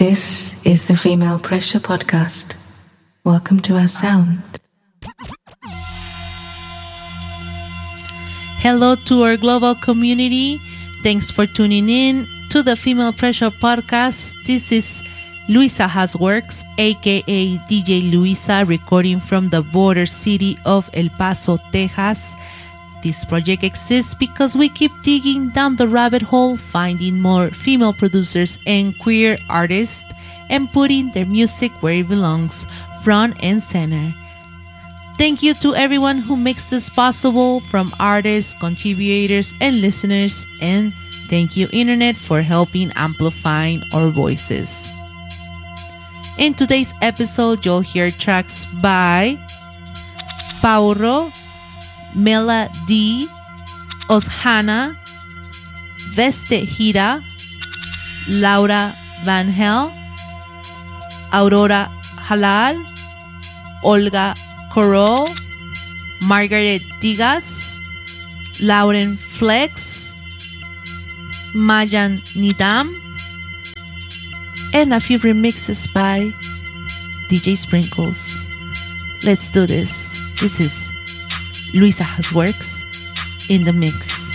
This is the Female Pressure Podcast. Welcome to our sound. Hello to our global community. Thanks for tuning in to the Female Pressure Podcast. This is Luisa Hasworks, aka DJ Luisa, recording from the border city of El Paso, Texas. This project exists because we keep digging down the rabbit hole, finding more female producers and queer artists, and putting their music where it belongs, front and center. Thank you to everyone who makes this possible, from artists, contributors, and listeners, and thank you, Internet, for helping amplifying our voices. In today's episode, you'll hear tracks by Pauro, Mela D, Oshana, Veste Gira, Laura Van Hel, Aurora Halal, Olga Corral, Margaret Digas, Lauren Flex, Mayan Nidam, and a few remixes by DJ Sprinkles. Let's do this. This is Luisa Hasworks in the mix.